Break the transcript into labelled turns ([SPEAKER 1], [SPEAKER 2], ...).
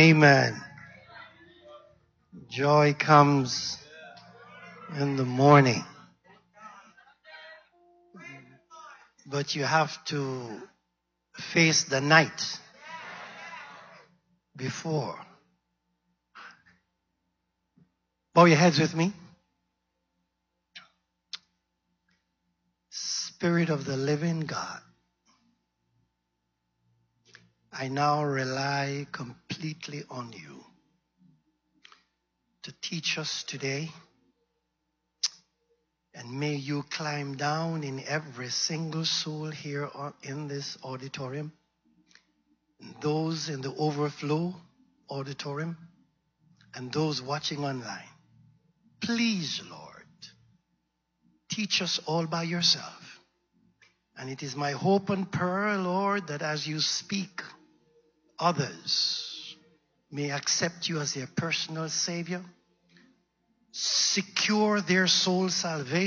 [SPEAKER 1] Amen. Joy comes in the morning. But you have to face the night before. Bow your heads with me. Spirit of the living God, I now rely completely on you to teach us today. And may you climb down in every single soul here in this auditorium, and those in the overflow auditorium, and those watching online. Please, Lord, teach us all by yourself. And it is my hope and prayer, Lord, that as you speak, others may accept you as their personal Savior, secure their soul salvation,